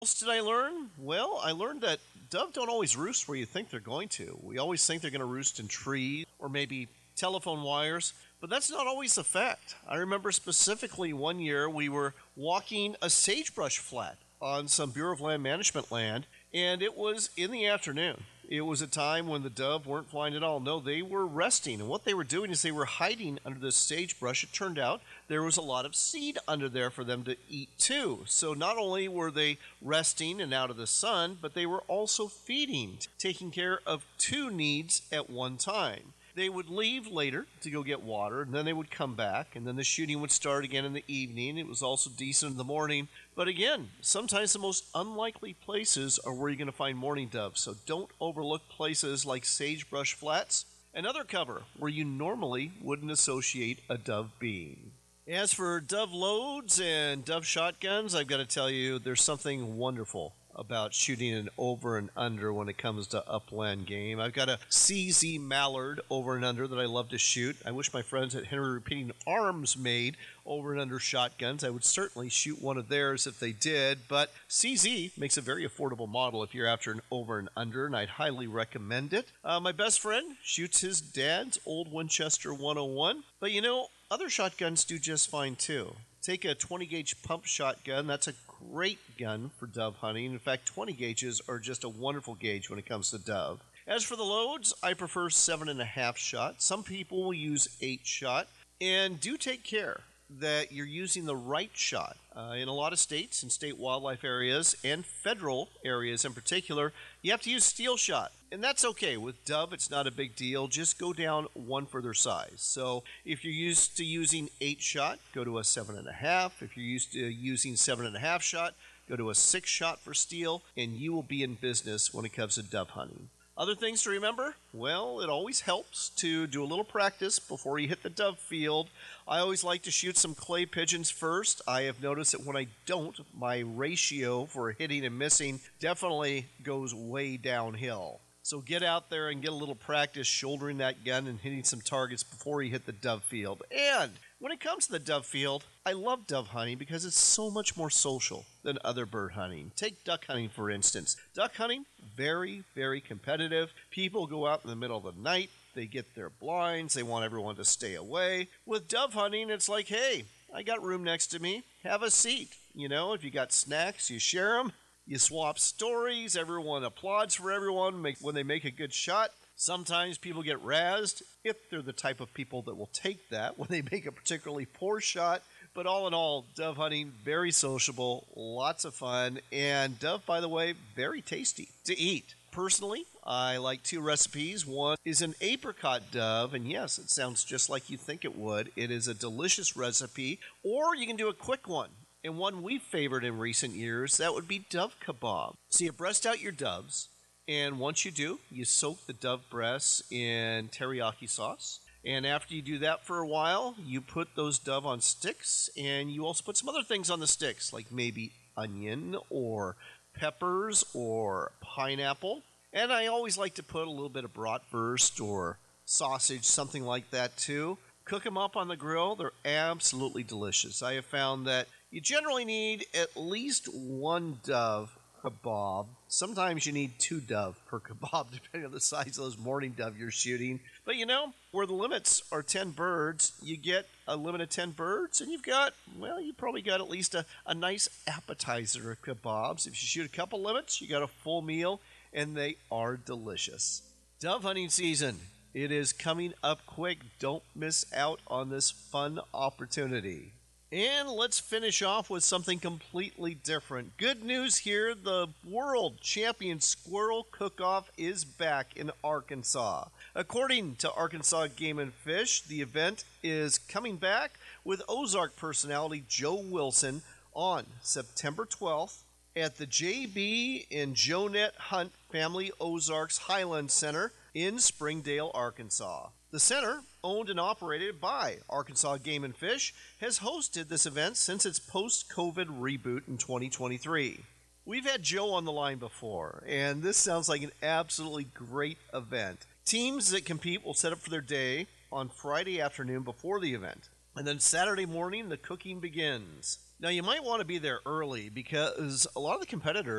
What else did I learn? Well, I learned that dove don't always roost where you think they're going to. We always think they're going to roost in trees or maybe telephone wires, but that's not always the fact. I remember specifically one year we were walking a sagebrush flat on some Bureau of Land Management land, and it was in the afternoon. It was a time when the dove weren't flying at all. No, they were resting. And what they were doing is they were hiding under the sagebrush. It turned out there was a lot of seed under there for them to eat too. So not only were they resting and out of the sun, but they were also feeding, taking care of two needs at one time. They would leave later to go get water, and then they would come back, and then the shooting would start again in the evening. It was also decent in the morning. But again, sometimes the most unlikely places are where you're going to find mourning doves, so don't overlook places like sagebrush flats and other cover where you normally wouldn't associate a dove being. As for dove loads and dove shotguns, I've got to tell you, there's something wonderful about shooting an over and under when it comes to upland game. I've got a CZ Mallard over and under that I love to shoot. I wish my friends at Henry Repeating Arms made over and under shotguns. I would certainly shoot one of theirs if they did, but CZ makes a very affordable model if you're after an over and under, and I'd highly recommend it. My best friend shoots his dad's old Winchester 101, but other shotguns do just fine too. Take a 20 gauge pump shotgun. That's a great gun for dove hunting. In fact, 20 gauges are just a wonderful gauge when it comes to dove. As for the loads, I prefer 7.5 shot. Some people will use 8 shot. And do take care that you're using the right shot. In a lot of states and state wildlife areas and federal areas in particular, you have to use steel shot. And that's okay. With dove, it's not a big deal. Just go down one further size. So if you're used to using 8 shot, go to a 7.5. If you're used to using 7.5 shot, go to a 6 shot for steel, and you will be in business when it comes to dove hunting. Other things to remember? Well, it always helps to do a little practice before you hit the dove field. I always like to shoot some clay pigeons first. I have noticed that when I don't, my ratio for hitting and missing definitely goes way downhill. So get out there and get a little practice shouldering that gun and hitting some targets before you hit the dove field. And when it comes to the dove field, I love dove hunting because it's so much more social than other bird hunting. Take duck hunting, for instance. Duck hunting, very, very competitive. People go out in the middle of the night. They get their blinds. They want everyone to stay away. With dove hunting, it's like, hey, I got room next to me. Have a seat. If you got snacks, you share them. You swap stories. Everyone applauds for everyone when they make a good shot. Sometimes people get razzed if they're the type of people that will take that when they make a particularly poor shot. But all in all, dove hunting, very sociable, lots of fun, and dove, by the way, very tasty to eat. Personally, I like 2 recipes. One is an apricot dove, and yes, it sounds just like you think it would. It is a delicious recipe, or you can do a quick one. And one we've favored in recent years, that would be dove kebab. So you breast out your doves, and once you do, you soak the dove breasts in teriyaki sauce. And after you do that for a while, you put those dove on sticks, and you also put some other things on the sticks, like maybe onion or peppers or pineapple. And I always like to put a little bit of bratwurst or sausage, something like that too. Cook them up on the grill. They're absolutely delicious. I have found that you generally need at least 1 dove kebab. Sometimes you need 2 dove per kebab, depending on the size of those mourning dove you're shooting. But where the limits are 10 birds, you get a limit of 10 birds, and you probably got at least a nice appetizer of kebabs. If you shoot a couple limits, you got a full meal, and they are delicious. Dove hunting season. It is coming up quick. Don't miss out on this fun opportunity. And let's finish off with something completely different. Good news here, the World Champion Squirrel Cook-Off is back in Arkansas. According to Arkansas Game and Fish, the event is coming back with Ozark personality Joe Wilson on September 12th at the J.B. and Jonette Hunt Family Ozarks Highland Center in Springdale, Arkansas. The center, owned and operated by Arkansas Game and Fish, has hosted this event since its post-COVID reboot in 2023. We've had Joe on the line before, and this sounds like an absolutely great event. Teams that compete will set up for their day on Friday afternoon before the event. And then Saturday morning, the cooking begins. Now, you might want to be there early because a lot of the competitors